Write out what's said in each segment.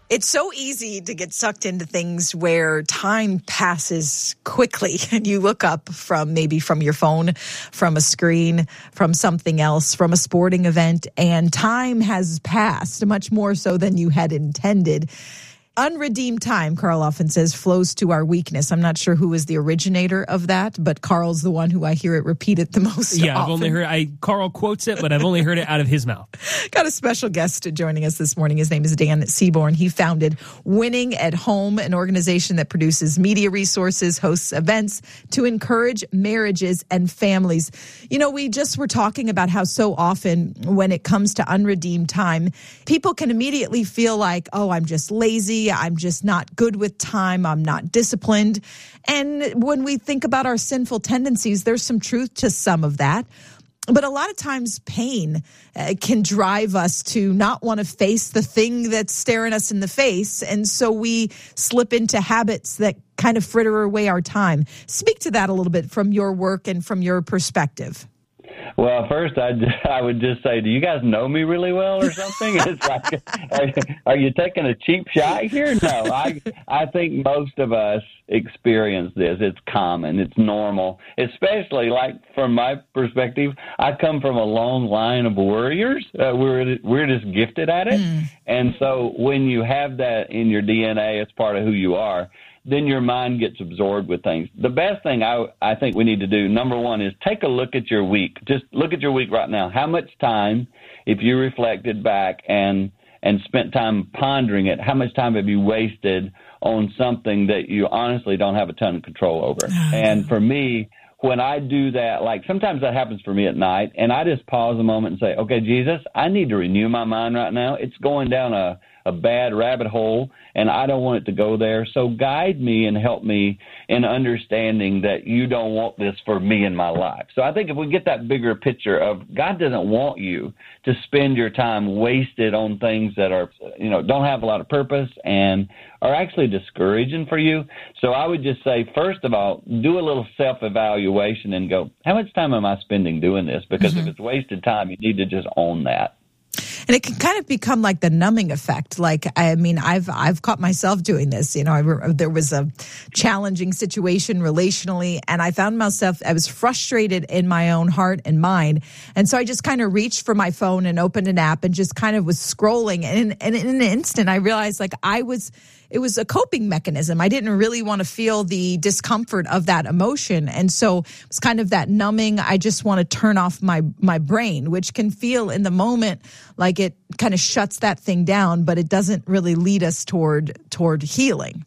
It's so easy to get sucked into things where time passes quickly and you look up from your phone, from a screen, from something else, from a sporting event, and time has passed much more so than you had intended. Unredeemed time, Carl often says, flows to our weakness. I'm not sure who is the originator of that, but Carl's the one who I hear it repeated the most often. I've only heard, Carl quotes it, but I've only heard it out of his mouth. Got a special guest joining us this morning. His name is Dan Seaborn. He founded Winning at Home, an organization that produces media resources, hosts events to encourage marriages and families. You know, we just were talking about how so often when it comes to unredeemed time, people can immediately feel like, oh, I'm just lazy. I'm just not good with time. I'm not disciplined. And when we think about our sinful tendencies, there's some truth to some of that. But a lot of times pain can drive us to not want to face the thing that's staring us in the face. And so we slip into habits that kind of fritter away our time. Speak to that a little bit from your work and from your perspective. Well, first, I would just say, do you guys know me really well or something? It's like, are you taking a cheap shot here? No, I think most of us experience this. It's common. It's normal, especially like from my perspective, I come from a long line of warriors. We're just gifted at it. And so when you have that in your DNA, it's part of who you are. Then your mind gets absorbed with things. The best thing I think we need to do, number one, is take a look at your week. Just look at your week right now. How much time, if you reflected back and spent time pondering it, how much time have you wasted on something that you honestly don't have a ton of control over? And for me, when I do that, like sometimes that happens for me at night, and I just pause a moment and say, okay, Jesus, I need to renew my mind right now. It's going down a bad rabbit hole, and I don't want it to go there. So guide me and help me in understanding that you don't want this for me in my life. So I think if we get that bigger picture of God doesn't want you to spend your time wasted on things that are, don't have a lot of purpose and are actually discouraging for you. So I would just say, first of all, do a little self-evaluation and go, how much time am I spending doing this? Because if it's wasted time, you need to just own that. And it can kind of become like the numbing effect. Like, I mean, I've caught myself doing this. There was a challenging situation relationally, and I found myself, I was frustrated in my own heart and mind. And so I just kind of reached for my phone and opened an app and just kind of was scrolling. And in an instant, I realized it was a coping mechanism. I didn't really want to feel the discomfort of that emotion. And so it's kind of that numbing. I just want to turn off my brain, which can feel in the moment like it kind of shuts that thing down, but it doesn't really lead us toward healing.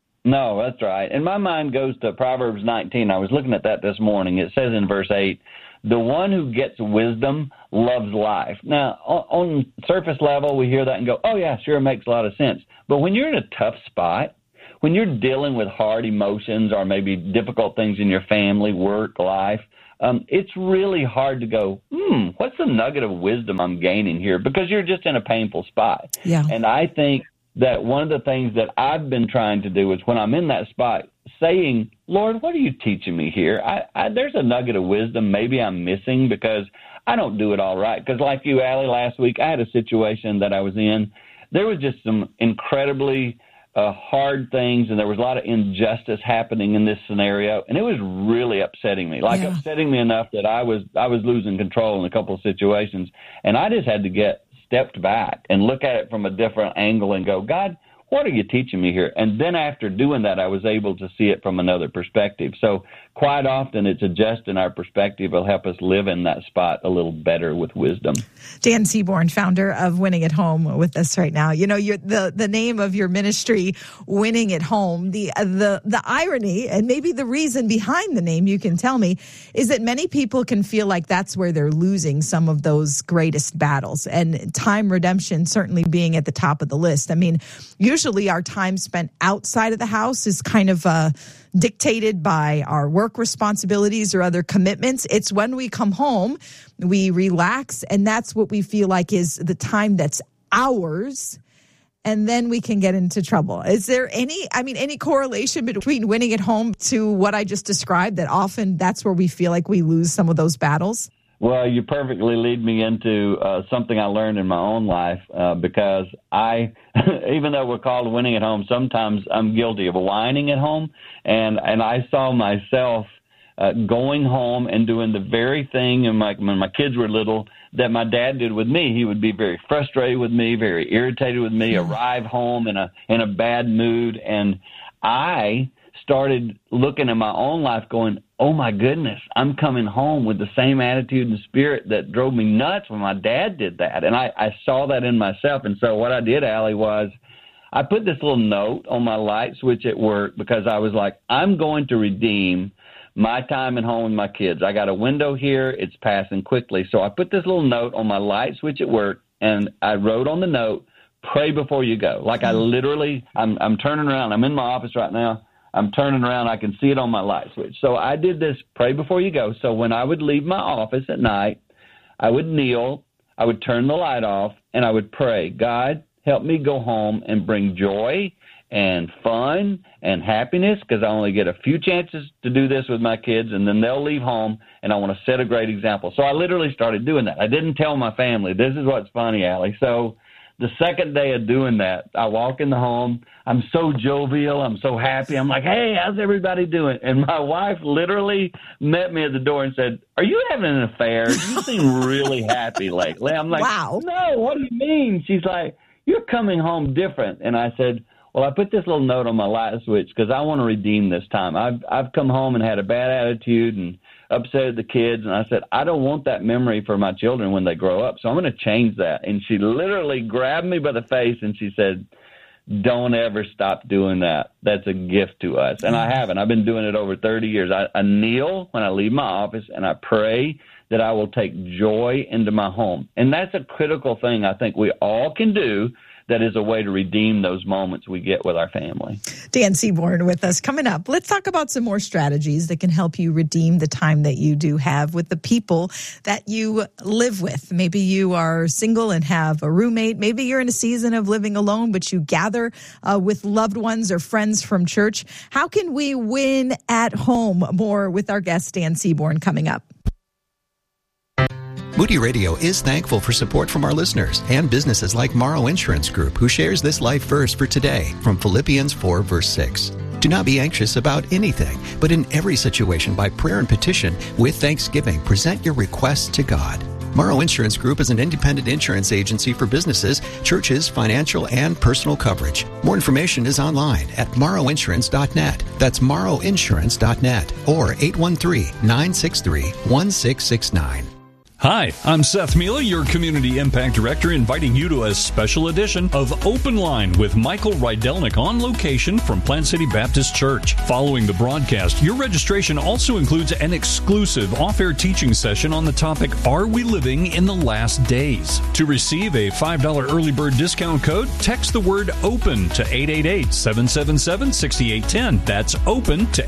No, that's right. And my mind goes to Proverbs 19. I was looking at that this morning. It says in verse 8, the one who gets wisdom loves life. Now, on surface level, we hear that and go, oh, yeah, sure, it makes a lot of sense. But when you're in a tough spot, when you're dealing with hard emotions or maybe difficult things in your family, work, life, it's really hard to go, what's the nugget of wisdom I'm gaining here? Because you're just in a painful spot. Yeah. And I think that one of the things that I've been trying to do is when I'm in that spot, saying, Lord, what are you teaching me here? There's a nugget of wisdom maybe I'm missing because I don't do it all right. Because like you, Allie, last week, I had a situation that I was in. There was just some incredibly hard things, and there was a lot of injustice happening in this scenario, and it was really upsetting me, upsetting me enough that I was losing control in a couple of situations, and I just had to get stepped back and look at it from a different angle and go, God, what are you teaching me here? And then after doing that, I was able to see it from another perspective. So quite often it's adjusting our perspective will help us live in that spot a little better with wisdom. Dan Seaborn, founder of Winning at Home, with us right now. You know, the name of your ministry, Winning at Home, the irony and maybe the reason behind the name, you can tell me, is that many people can feel like that's where they're losing some of those greatest battles, and time redemption certainly being at the top of the list. I mean, usually our time spent outside of the house is kind of dictated by our work responsibilities or other commitments. It's when we come home, we relax, and that's what we feel like is the time that's ours, and then we can get into trouble. Is there any correlation between winning at home to what I just described, that often that's where we feel like we lose some of those battles? Well, you perfectly lead me into something I learned in my own life because I, even though we're called winning at home, sometimes I'm guilty of whining at home, and I saw myself going home and doing the very thing when my kids were little that my dad did with me. He would be very frustrated with me, very irritated with me, arrive home in a bad mood, and I started looking at my own life going, oh, my goodness, I'm coming home with the same attitude and spirit that drove me nuts when my dad did that. And I saw that in myself. And so what I did, Allie, was I put this little note on my light switch at work because I was like, I'm going to redeem my time at home with my kids. I got a window here. It's passing quickly. So I put this little note on my light switch at work, and I wrote on the note, pray before you go. Like I literally, I'm turning around. I'm in my office right now. I'm turning around. I can see it on my light switch. So I did this, pray before you go. So when I would leave my office at night, I would kneel, I would turn the light off, and I would pray, God, help me go home and bring joy and fun and happiness, because I only get a few chances to do this with my kids, and then they'll leave home, and I want to set a great example. So I literally started doing that. I didn't tell my family. This is what's funny, Allie. So the second day of doing that, I walk in the home. I'm so jovial. I'm so happy. I'm like, hey, how's everybody doing? And my wife literally met me at the door and said, are you having an affair? You seem really happy lately. I'm like, wow. No, what do you mean? She's like, you're coming home different. And I said, well, I put this little note on my light switch because I want to redeem this time. I've come home and had a bad attitude and upset at the kids, and I said, I don't want that memory for my children when they grow up, so I'm going to change that. And she literally grabbed me by the face, and she said, don't ever stop doing that. That's a gift to us. And I haven't. I've been doing it over 30 years. I kneel when I leave my office, and I pray that I will take joy into my home. And that's a critical thing I think we all can do that is a way to redeem those moments we get with our family. Dan Seaborn with us. Coming up, let's talk about some more strategies that can help you redeem the time that you do have with the people that you live with. Maybe you are single and have a roommate. Maybe you're in a season of living alone, but you gather with loved ones or friends from church. How can we win at home? More with our guest, Dan Seaborn, coming up. Moody Radio is thankful for support from our listeners and businesses like Morrow Insurance Group, who shares this life verse for today from Philippians 4, verse 6. Do not be anxious about anything, but in every situation by prayer and petition, with thanksgiving, present your requests to God. Morrow Insurance Group is an independent insurance agency for businesses, churches, financial, and personal coverage. More information is online at morrowinsurance.net. That's morrowinsurance.net or 813-963-1669. Hi, I'm Seth Mila, your Community Impact Director, inviting you to a special edition of Open Line with Michael Rydelnik on location from Plant City Baptist Church. Following the broadcast, your registration also includes an exclusive off-air teaching session on the topic, Are We Living in the Last Days? To receive a $5 early bird discount code, text the word OPEN to 888-777-6810. That's OPEN to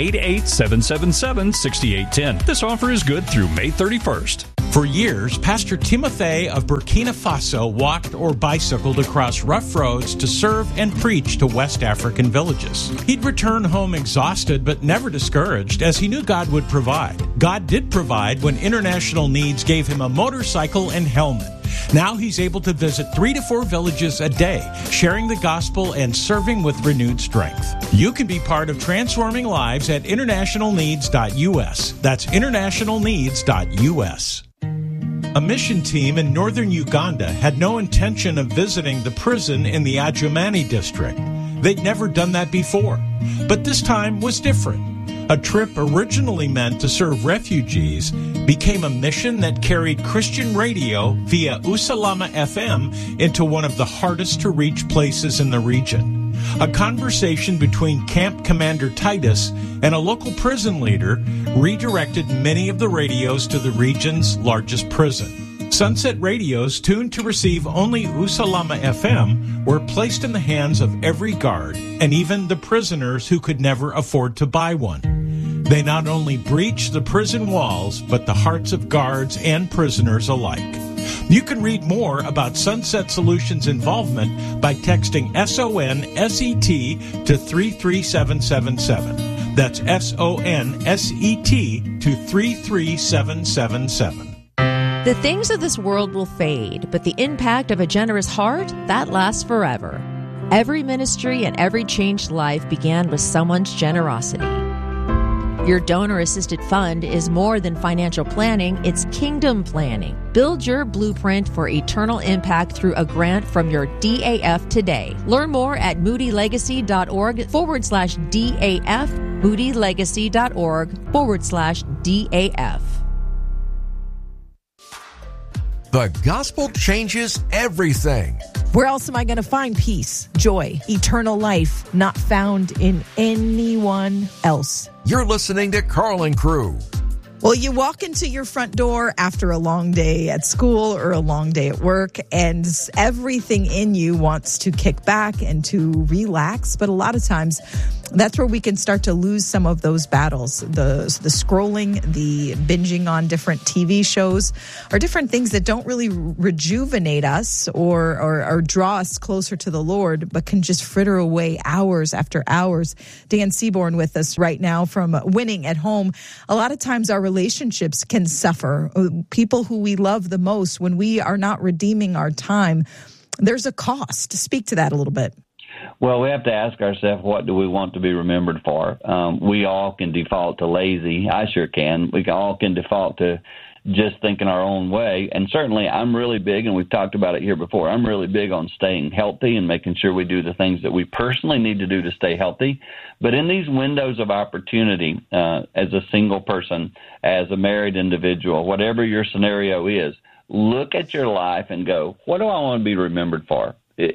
888-777-6810. This offer is good through May 31st. For years, Pastor Timothy of Burkina Faso walked or bicycled across rough roads to serve and preach to West African villages. He'd return home exhausted but never discouraged, as he knew God would provide. God did provide when International Needs gave him a motorcycle and helmet. Now he's able to visit 3 to 4 villages a day, sharing the gospel and serving with renewed strength. You can be part of transforming lives at internationalneeds.us. That's internationalneeds.us. A mission team in northern Uganda had no intention of visiting the prison in the Adjumani district. They'd never done that before. But this time was different. A trip originally meant to serve refugees became a mission that carried Christian radio via Usalama FM into one of the hardest to reach places in the region. A conversation between Camp Commander Titus and a local prison leader redirected many of the radios to the region's largest prison. Sunset radios tuned to receive only Usalama FM were placed in the hands of every guard and even the prisoners who could never afford to buy one. They not only breached the prison walls, but the hearts of guards and prisoners alike. You can read more about Sunset Solutions' involvement by texting SONSET to 33777. That's SONSET to 33777. The things of this world will fade, but the impact of a generous heart, that lasts forever. Every ministry and every changed life began with someone's generosity. Your donor-assisted fund is more than financial planning, it's kingdom planning. Build your blueprint for eternal impact through a grant from your DAF today. Learn more at moodylegacy.org/DAF, moodylegacy.org/DAF. The gospel changes everything. Where else am I going to find peace, joy, eternal life, not found in anyone else? You're listening to Carl and Crew. Well, you walk into your front door after a long day at school or a long day at work, and everything in you wants to kick back and to relax. But a lot of times, that's where we can start to lose some of those battles. The scrolling, the binging on different TV shows, or different things that don't really rejuvenate us or draw us closer to the Lord, but can just fritter away hours after hours. Dan Seaborn with us right now from Winning at Home. A lot of times our relationships can suffer. People who we love the most, when we are not redeeming our time, there's a cost. Speak to that a little bit. Well, we have to ask ourselves, what do we want to be remembered for? We all can default to lazy. I sure can. We all can default to just thinking our own way. And certainly I'm really big, and we've talked about it here before, I'm really big on staying healthy and making sure we do the things that we personally need to do to stay healthy. But in these windows of opportunity, as a single person, as a married individual, whatever your scenario is, look at your life and go, what do I want to be remembered for?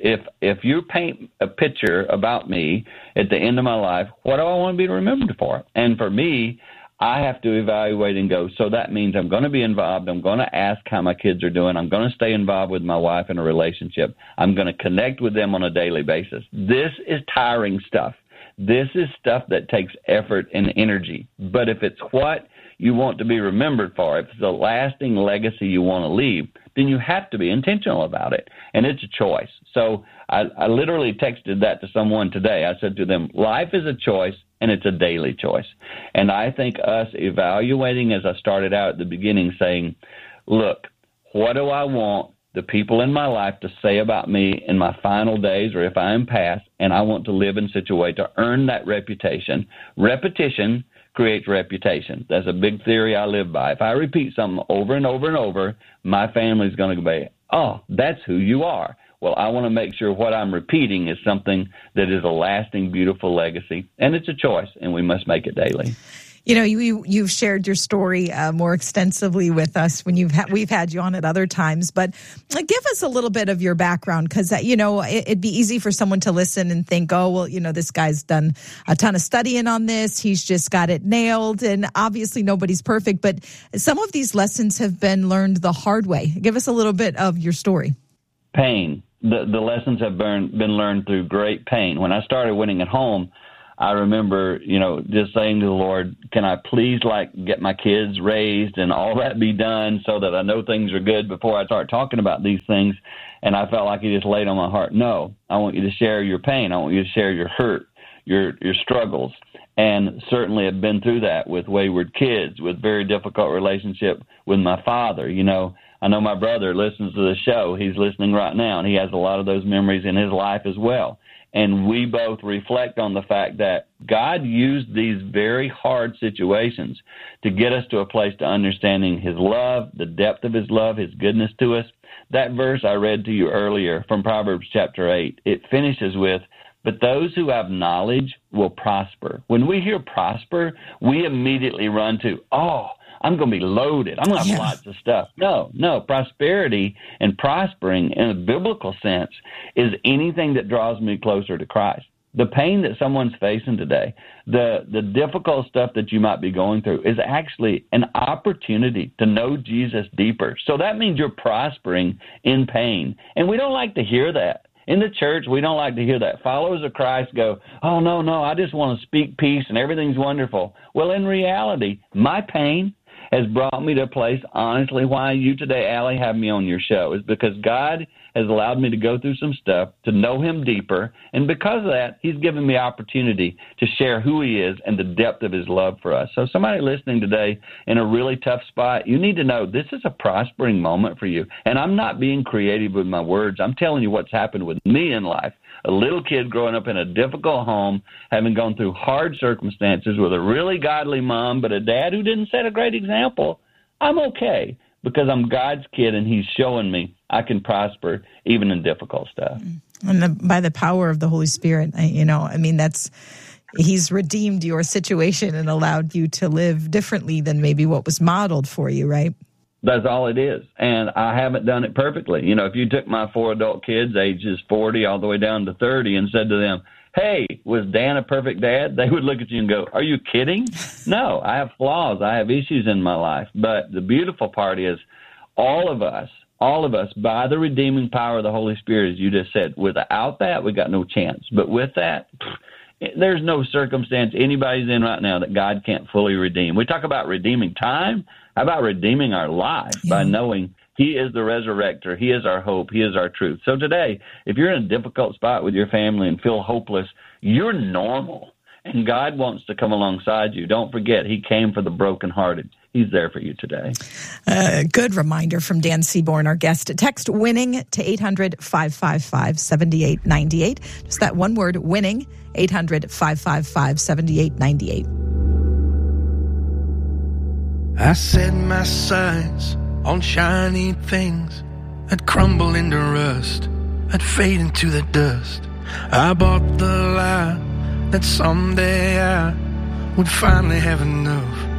If you paint a picture about me at the end of my life, what do I want to be remembered for? And for me, I have to evaluate and go, so that means I'm going to be involved. I'm going to ask how my kids are doing. I'm going to stay involved with my wife in a relationship. I'm going to connect with them on a daily basis. This is tiring stuff. This is stuff that takes effort and energy. But if it's what you want to be remembered for, if it's a lasting legacy you want to leave, then you have to be intentional about it. And it's a choice. So I literally texted that to someone today. I said to them, life is a choice, and it's a daily choice. And I think us evaluating, as I started out at the beginning, saying, look, what do I want the people in my life to say about me in my final days, or if I am past, and I want to live in such a way to earn that reputation. Repetition creates reputation. That's a big theory I live by. If I repeat something over and over and over, my family's going to be, oh, that's who you are. Well, I want to make sure what I'm repeating is something that is a lasting, beautiful legacy. And it's a choice, and we must make it daily. You know, you've shared your story more extensively with us when we've had you on at other times, but give us a little bit of your background, because, it'd be easy for someone to listen and think, oh, well, this guy's done a ton of studying on this. He's just got it nailed. And obviously nobody's perfect, but some of these lessons have been learned the hard way. Give us a little bit of your story. Pain. The lessons have been learned through great pain. When I started Winning at Home, I remember, just saying to the Lord, can I please get my kids raised and all that be done so that I know things are good before I start talking about these things? And I felt like He just laid on my heart, no, I want you to share your pain. I want you to share your hurt, your struggles. And certainly have been through that with wayward kids, with very difficult relationship with my father. I know my brother listens to the show. He's listening right now, and he has a lot of those memories in his life as well. And we both reflect on the fact that God used these very hard situations to get us to a place to understanding His love, the depth of His love, His goodness to us. That verse I read to you earlier from Proverbs chapter 8, it finishes with, but those who have knowledge will prosper. When we hear prosper, we immediately run to, I'm going to be loaded. I'm going to have lots of stuff. No. Prosperity and prospering in a biblical sense is anything that draws me closer to Christ. The pain that someone's facing today, the difficult stuff that you might be going through is actually an opportunity to know Jesus deeper. So that means you're prospering in pain. And we don't like to hear that. In the church, we don't like to hear that. Followers of Christ go, oh, no, I just want to speak peace and everything's wonderful. Well, in reality, my pain has brought me to a place, honestly, why you today, Allie, have me on your show is because God has allowed me to go through some stuff, to know him deeper. And because of that, he's given me opportunity to share who he is and the depth of his love for us. So somebody listening today in a really tough spot, you need to know this is a prospering moment for you. And I'm not being creative with my words. I'm telling you what's happened with me in life. A little kid growing up in a difficult home, having gone through hard circumstances with a really godly mom, but a dad who didn't set a great example. I'm okay because I'm God's kid, and he's showing me I can prosper even in difficult stuff. And by the power of the Holy Spirit, he's redeemed your situation and allowed you to live differently than maybe what was modeled for you, right? That's all it is. And I haven't done it perfectly. If you took my 4 adult kids, ages 40 all the way down to 30, and said to them, hey, was Dan a perfect dad? They would look at you and go, are you kidding? No, I have flaws. I have issues in my life. But the beautiful part is all of us, by the redeeming power of the Holy Spirit, as you just said, without that, we got no chance. But with that, there's no circumstance anybody's in right now that God can't fully redeem. We talk about redeeming time. How about redeeming our life by knowing he is the resurrector, he is our hope, he is our truth. So today, if you're in a difficult spot with your family and feel hopeless, you're normal, and God wants to come alongside you. Don't forget, he came for the brokenhearted. He's there for you today. Good reminder from Dan Seaborn, our guest. Text WINNING to 800-555-7898. Just that one word, WINNING, 800-555-7898. I set my sights on shiny things that crumble into rust, that fade into the dust. I bought the lie that someday I would finally have enough.